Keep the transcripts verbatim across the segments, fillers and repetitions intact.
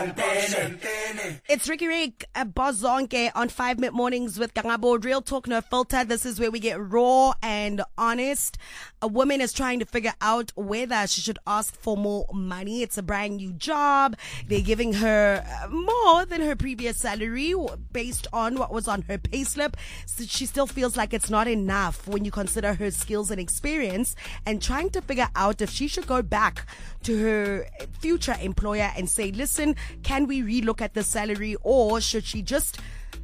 It's Ricky Rick, uh, Boss Zonke on five Minute Mornings with Kangabo. Real talk, no filter. This is where we get raw and honest. A woman is trying to figure out whether she should ask for more money. It's a brand new job. They're giving her uh, more than her previous salary based on what was on her payslip. So she still feels like it's not enough when you consider her skills and experience, and trying to figure out if she should go back to her future employer and say, listen, can we relook at the salary, or should she just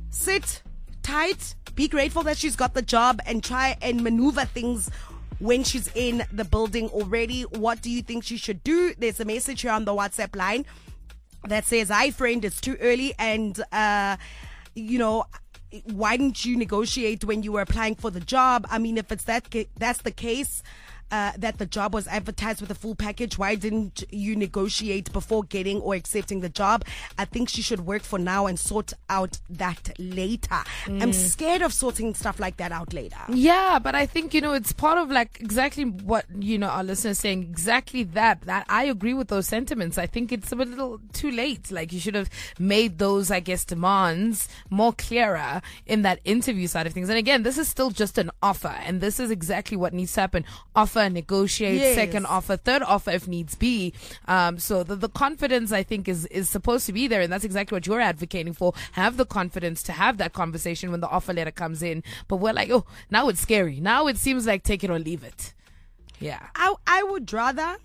sit tight, be grateful that she's got the job, and try and maneuver things when she's in the building already? What do you think she should do? There's a message here on the WhatsApp line that says, hi friend, it's too early, and uh you know, why didn't you negotiate when you were applying for the job? I mean, if it's that ca- that's the case, Uh, that the job was advertised with a full package, why didn't you negotiate before getting or accepting the job? I think she should work for now and sort out that later. Mm. I'm scared of sorting stuff like that out later. Yeah, but I think, you know, it's part of like exactly what, you know, our listeners saying, exactly that, that I agree with those sentiments. I think it's a little too late. Like, you should have made those, I guess, demands more clearer in that interview side of things. And again, this is still just an offer, and this is exactly what needs to happen. Offer, negotiate, yes. Second offer, third offer if needs be. Um, so the, the confidence, I think, is, is supposed to be there, and that's exactly what you're advocating for. Have the confidence to have that conversation when the offer letter comes in. But we're like, oh, now it's scary. Now it seems like take it or leave it. Yeah. I, I would rather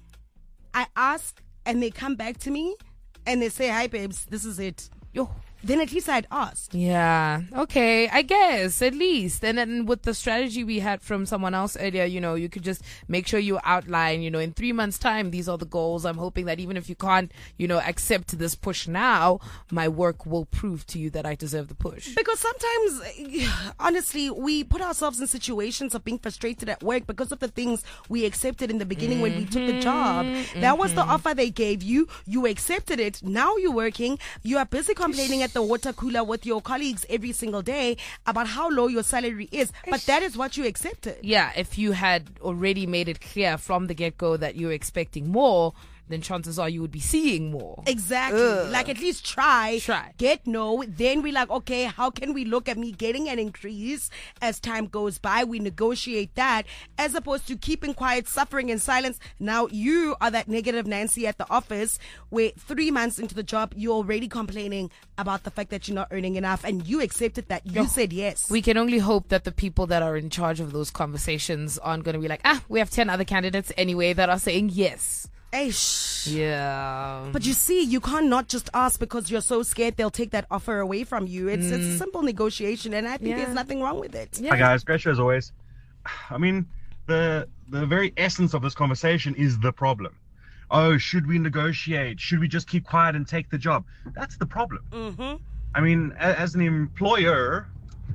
I ask and they come back to me and they say, hi, babes, this is it. Yo. Then at least I'd asked. Yeah. Okay. I guess at least. And then with the strategy we had from someone else earlier, you know, you could just make sure you outline, you know, in three months time, these are the goals. I'm hoping that even if you can't, you know, accept this push now, my work will prove to you that I deserve the push. Because sometimes, honestly, we put ourselves in situations of being frustrated at work because of the things we accepted in the beginning mm-hmm. when we took the job. Mm-hmm. That was the offer they gave you. You accepted it. Now you're working. You are busy complaining at the water cooler with your colleagues every single day about how low your salary is, but that is what you accepted. Yeah, if you had already made it clear from the get-go that you're expecting more, then chances are you would be seeing more. Exactly. Ugh. Like, at least try, try, get no. Then we're like, okay, how can we look at me getting an increase as time goes by? We negotiate that, as opposed to keeping quiet, suffering in silence. Now you are that negative Nancy at the office where three months into the job, you're already complaining about the fact that you're not earning enough, and you accepted that. You Yo, said yes. We can only hope that the people that are in charge of those conversations aren't going to be like, ah, we have ten other candidates anyway that are saying yes. Eish. Yeah. But you see, you can't not just ask because you're so scared they'll take that offer away from you. It's, mm. it's a simple negotiation, and I think yeah. there's nothing wrong with it. Yeah. Hi guys, great show as always. I mean, the the very essence of this conversation is the problem. Oh, should we negotiate? Should we just keep quiet and take the job? That's the problem. Mm-hmm. I mean, as, as an employer,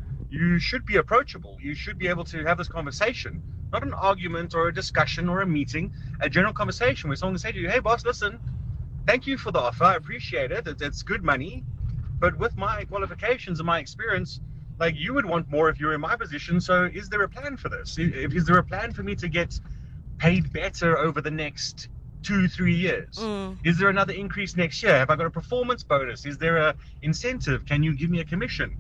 you should be approachable. You should be able to have this conversation. Not an argument or a discussion or a meeting, a general conversation where someone can say to you, hey boss, listen, thank you for the offer. I appreciate it. It's, it's good money. But with my qualifications and my experience, like, you would want more if you're in my position. So is there a plan for this? Is, is there a plan for me to get paid better over the next two, three years? Mm. Is there another increase next year? Have I got a performance bonus? Is there a incentive? Can you give me a commission?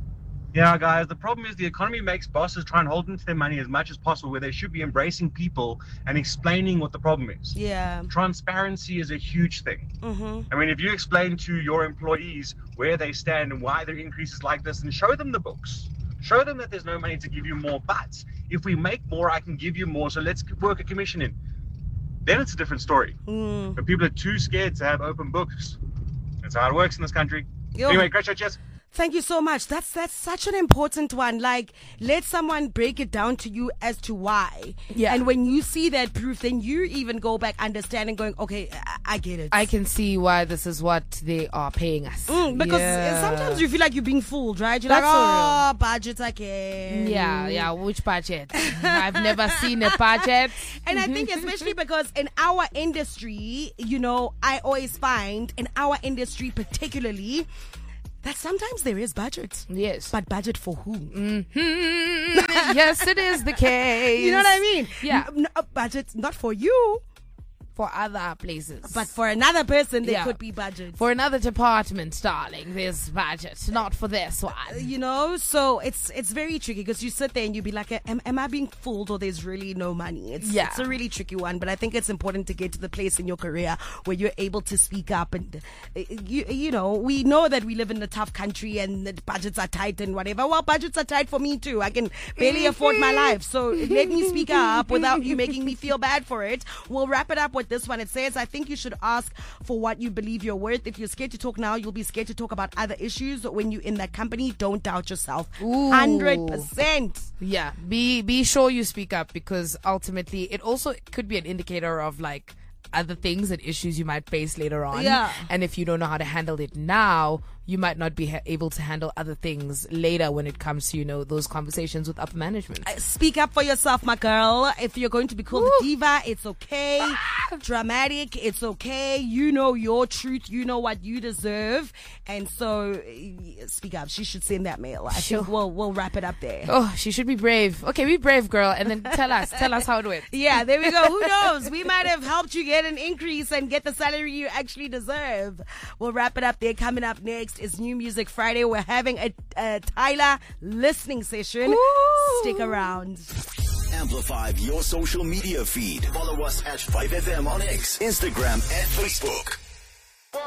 Yeah, guys, the problem is the economy makes bosses try and hold into their money as much as possible, where they should be embracing people and explaining what the problem is. Yeah. Transparency is a huge thing. Mm-hmm. I mean, if you explain to your employees where they stand and why their increase is like this, and show them the books, show them that there's no money to give you more, but if we make more, I can give you more, so let's work a commission in. Then it's a different story. Mm. But people are too scared to have open books. That's how it works in this country. Yo. Anyway, great show, cheers. Thank you so much. That's that's such an important one. Like, let someone break it down to you as to why. Yeah. And when you see that proof, then you even go back understanding, going, okay, I, I get it. I can see why this is what they are paying us. Mm, because yeah. sometimes you feel like you're being fooled, right? You're That's like, oh, so budget again. Yeah, yeah. Which budget? I've never seen a budget. And I think especially because in our industry, you know, I always find in our industry particularly, that sometimes there is budget. Yes. But budget for who? Mm-hmm. Yes, it is the case. You know what I mean? Yeah. N- n- budget not for you. for other places. But for another person, there Yeah. could be budget. For another department, darling, there's budget. Not for this one. You know, so it's it's very tricky because you sit there and you be like, am, am I being fooled or there's really no money? It's, Yeah. it's a really tricky one, but I think it's important to get to the place in your career where you're able to speak up. And, uh, you, you know, we know that we live in a tough country and the budgets are tight and whatever. Well, budgets are tight for me too. I can barely afford my life. So let me speak up without you making me feel bad for it. We'll wrap it up with this one. It says, I think you should ask for what you believe you're worth. If you're scared to talk now, you'll be scared to talk about other issues. When you're in that company, don't doubt yourself. Ooh. one hundred percent. Yeah, be be sure you speak up, because ultimately it also could be an indicator of like other things and issues you might face later on. Yeah. And if you don't know how to handle it now, you might not be ha- able to handle other things later when it comes to, you know, those conversations with upper management. Speak up for yourself, my girl. If you're going to be called a diva, it's okay. Dramatic, it's okay. You know your truth. You know what you deserve. And so, uh, speak up. She should send that mail. I Sure. think we'll, we'll wrap it up there. Oh, she should be brave. Okay, be brave, girl, and then tell us, tell us how it went. Yeah, there we go. Who knows? We might have helped you get an increase and get the salary you actually deserve. We'll wrap it up there. Coming up next is New Music Friday. We're having a, a Tyler listening session. Ooh. Stick around. Amplify your social media feed. Follow us at five F M on X, Instagram, and Facebook.